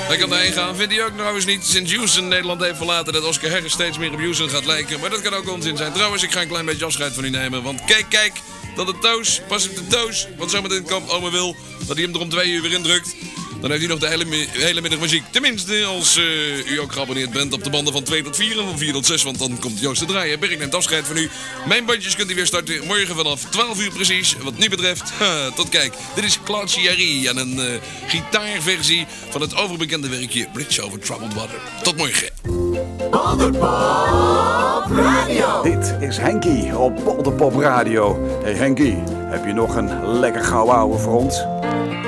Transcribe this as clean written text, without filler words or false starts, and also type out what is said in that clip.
Hij kan erheen gaan, vindt hij ook trouwens niet. Sinds Houston Nederland heeft verlaten dat Oscar Harris steeds meer op Houston gaat lijken. Maar dat kan ook onzin zijn. Trouwens, ik ga een klein beetje afscheid van u nemen. Want kijk, dat de toos, pas op de toos. Want zometeen komt ome Wil, dat hij hem er om 2 uur weer indrukt. Dan heeft hij nog de hele middag muziek. Tenminste, als u ook geabonneerd bent op de banden van 2 tot 4 en van 4 tot 6. Want dan komt Joost te draaien. Berk neemt afscheid van u. Mijn bandjes kunt u weer starten morgen vanaf 12 uur precies. Wat nu betreft, tot kijk. Dit is Claude Chiari en een gitaarversie van het overbekende werkje Bridge Over Troubled Water. Tot morgen. Polderpop Radio. Dit is Henkie op Polderpop Radio. Hey Henkie, heb je nog een lekker gouden ouwe voor ons?